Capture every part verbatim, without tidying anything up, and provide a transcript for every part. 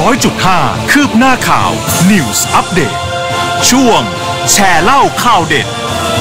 ร้อยจุดห้าคืบหน้าข่าว News Update ช่วงแชร์เล่าข่าวเด็ด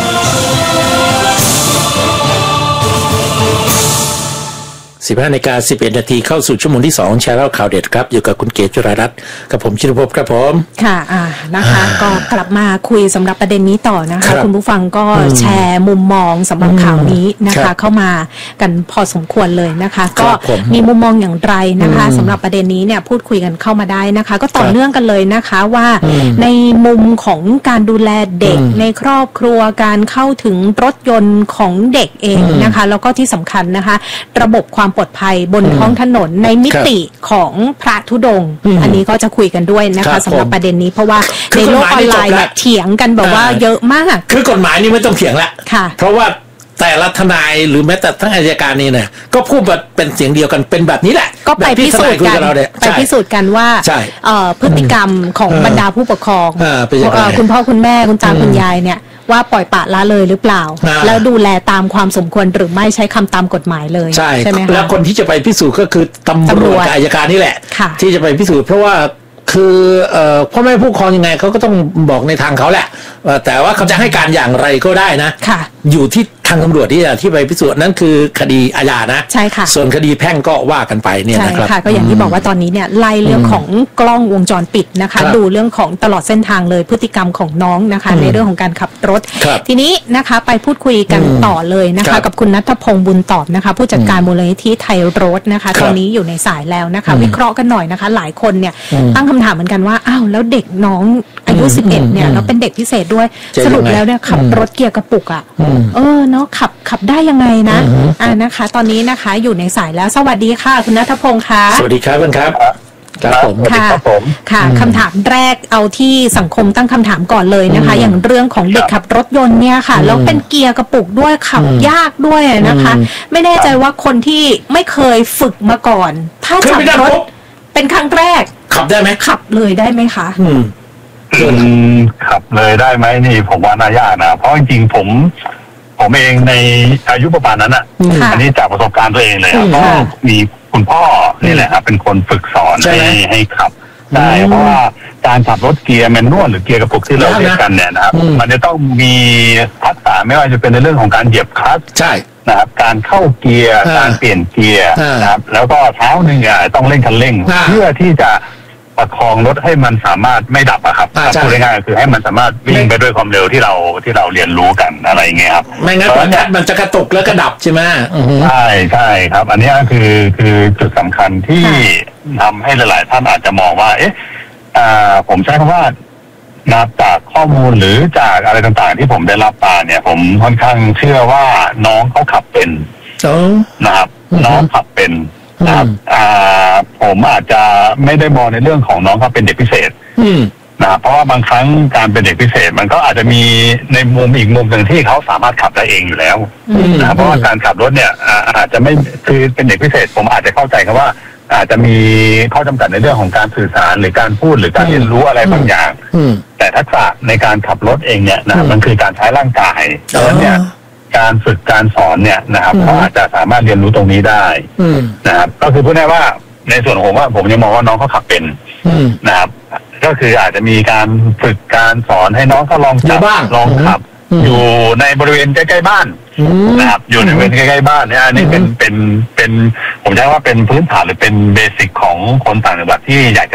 สิบห้านาฬิกาสิบเอ็ดนาทีเข้าสู่ชั่วโมงที่สองแชร์เล่าข่าวเด็ดครับอยู่กับคุณเก๋จุฬารัตน์กับผมชินภพครับผมค่ะอ่านะคะก็กลับมาคุยสำหรับประเด็นนี้ต่อนะคะคุณผู้ฟังก็แชร์มุมมองสำหรับข่าวนี้นะคะเข้ามากันพอสมควรเลยนะคะก็มีมุมมองอย่างไรนะคะสำหรับประเด็นนี้เนี่ยพูดคุยกันเข้ามาได้นะคะก็ต่อเนื่องกันเลยนะคะว่าในมุมของการดูแลเด็กในครอบครัวการเข้าถึงรถยนต์ของเด็กเองนะคะแล้วก็ที่สำคัญนะคะระบบความปลอดภัยบนท้องถนนในมิติของพระธุดงค์อันนี้ก็จะคุยกันด้วยนะคะสำหรับประเด็นนี้เพราะว่าในโลกออนไลน์เนี่ยเถียงกันแบบว่าเยอะมากคือกฎหมายนี่ไม่ต้องเถียงละเพราะว่าแต่ละทนายหรือแม้แต่ทั้งอัยการนี่เนี่ยก็พูดเป็นเสียงเดียวกันเป็นแบบนี้แหละก็ไปพิสูจน์กันไปพิสูจน์กันว่าพฤติกรรมของบรรดาผู้ปกครองคุณพ่อคุณแม่คุณตาคุณยายเนี่ยว่าปล่อยปละละเลยหรือเปล่าแล้วดูแลตามความสมควรหรือไม่ใช้คำตามกฎหมายเลยใช่ไหมคะแล้วคนที่จะไปพิสูจน์ก็คือตำรวจอัยการนี่แหละที่จะไปพิสูจน์เพราะว่าคือพ่อแม่ผู้ปกครองยังไงเขาก็ต้องบอกในทางเขาแหละแต่ว่าเขาจะให้การอย่างไรก็ได้นะอยู่ที่ทางตำรวจที่ที่ไปพิสูจน์นั่นคือคดีอาญานะใช่ค่ะส่วนคดีแพ่งก็ว่ากันไปเนี่ยนะครับใช่ค่ะก็อย่างที่บอกว่าตอนนี้เนี่ยไล่เรื่องของกล้องวงจรปิดนะคะดูเรื่องของตลอดเส้นทางเลยพฤติกรรมของน้องนะคะในเรื่องของการขับรถทีนี้นะคะไปพูดคุยกันต่อเลยนะคะกับคุณณัฐพงษ์บุญตอบนะคะผู้จัดการมูลนิธิไทยรถนะคะตอนนี้อยู่ในสายแล้วนะคะวิเคราะห์กันหน่อยนะคะหลายคนเนี่ยตั้งคำถามเหมือนกันว่าอ้าวแล้วเด็กน้องอายุสิบเอ็ดเนี่ยแล้วเป็นเด็กพิเศษด้วยสรุปแล้วเนี่ยขับรถเกียร์กระปุกอ่ะเออเนาะขับขับได้ยังไงนะอ่านะคะตอนนี้นะคะอยู่ในสายแล้วสวัสดีค่ะคุณณัฐพงษ์ค่ะสวัสดีครับคุณครับครับผมค่ะค่ะคำถามแรกเอาที่สังคมตั้งคำถามก่อนเลยนะคะอย่างเรื่องของเด็กขับรถยนต์เนี่ยค่ะแล้วเป็นเกียร์กระปุกด้วยขับยากด้วยนะคะไม่แน่ใจว่าคนที่ไม่เคยฝึกมาก่อนถ้าขับรถเป็นครั้งแรกขับได้ไหมขับเลยได้ไหมคะอืมขับเลยได้ไหมนี่ผมว่าน่ายากนะเพราะจริงๆผมผมเองในอายุประมาณนั้นอ่ะอันนี้จากประสบการณ์ตัวเองเลยครับก็มีคุณพ่อนี่แหละครับเป็นคนฝึกสอนให้ให้ขับได้เพราะว่าการขับรถเกียร์แมนนวลหรือเกียร์กระปุกที่เราเรียกกันเนี่ยนะครับมันจะต้องมีทักษะไม่ว่าจะเป็นในเรื่องของการเหยียบคลัตช์ใช่นะครับการเข้าเกียร์การเปลี่ยนเกียร์นะครับแล้วก็เท้าหนึ่งอ่ะต้องเร่งคันเร่งเพื่อที่จะประคองรถให้มันสามารถไม่ดับอะครับพูดง่ายๆคือให้มันสามารถวิ่งไปด้วยความเร็วที่เราที่เราเรียนรู้กันอะไรเงี้ยครับไม่งั้นมันจะกระตุกแล้วก็ดับใช่ไหมใช่ใช่ครับอันนี้คือคือจุดสำคัญที่ทำให้หลายๆท่านอาจจะมองว่าเอ๊ะผมใช้คำว่านับจากข้อมูลหรือจากอะไรต่างๆที่ผมได้รับมาเนี่ยผมค่อนข้างเชื่อว่าน้องเขาขับเป็นนะครับน้องขับเป็นนะครับผมอาจจะไม่ได้มองในเรื่องของน้องเขาเป็นเด็กพิเศษนะเพราะว่าบางครั้งการเป็นเด็กพิเศษมันก็อาจจะมีในมุมอีกมุมหนึ่งที่เขาสามารถขับได้เองอยู่แล้วนะเพราะว่าการขับรถเนี่ยอาจจะไม่คือเป็นเด็กพิเศษผมอาจจะเข้าใจครับว่าอาจจะมีข้อจำกัดในเรื่องของการสื่อสารหรือการพูดหรือการเรียนรู้อะไรบางอย่างแต่ทักษะในการขับรถเองเนี่ยนะมันคือการใช้ร่างกายเพราะฉะนั้นเนี่ยการฝึกการสอนเนี่ยนะครับเขาอาจจะสามารถเรียนรู้ตรงนี้ได้นะครับก็คือพูดง่ายว่าในส่วนของผมว่าผมยังมองว่าน้องเขาขับเป็นนะครับก็คืออาจจะมีการฝึกการสอนให้น้องเขาลองจับลองขับอยู่ในบริเวณใกล้ๆบ้านนะครับอยู่ในบริเวณใกล้ๆบ้านเนี่ยอันนี้เป็นเป็นเป็นผมใช้ว่าเป็นพื้นฐานหรือเป็นเบสิกของคนต่างจังหวัดที่อยาก